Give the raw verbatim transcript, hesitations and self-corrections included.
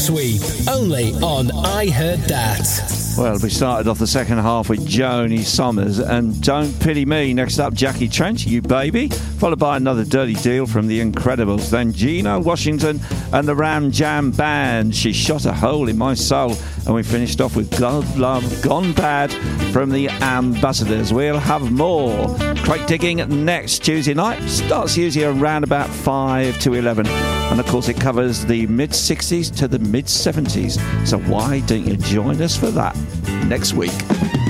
Sweep, only on I Heard That. Well, we started off the second half with Joni Summers and Don't Pity Me. Next up, Jackie Trench, You Baby, followed by another Dirty Deal from The Incredibles. Then Gino Washington and the Ram Jam Band, She Shot a Hole in My Soul. And we finished off with God Love Gone Bad from The Ambassadors. We'll have more crate digging next Tuesday night. Starts usually around about five to eleven. And of course it covers the mid sixties to the mid seventies. So why don't you join us for that next week?